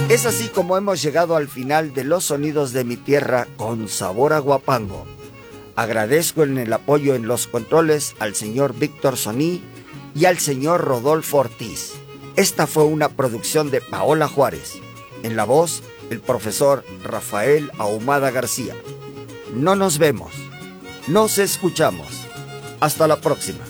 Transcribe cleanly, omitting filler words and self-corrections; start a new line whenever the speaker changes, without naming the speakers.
Es así como hemos llegado al final de Los Sonidos de mi Tierra con sabor a Huapango. Agradezco en el apoyo en los controles al señor Víctor Soní y al señor Rodolfo Ortiz. Esta fue una producción de Paola Juárez. En la voz, el profesor Rafael Ahumada García. No nos vemos, nos escuchamos. Hasta la próxima.